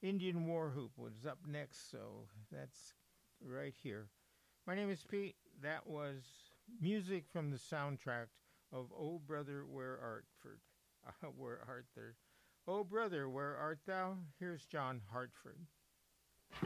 Indian War Hoop was up next, so that's right here. My name is Pete. That was music from the soundtrack of Oh Brother, Where Art where art thou? Oh brother, where art thou? Here's John Hartford.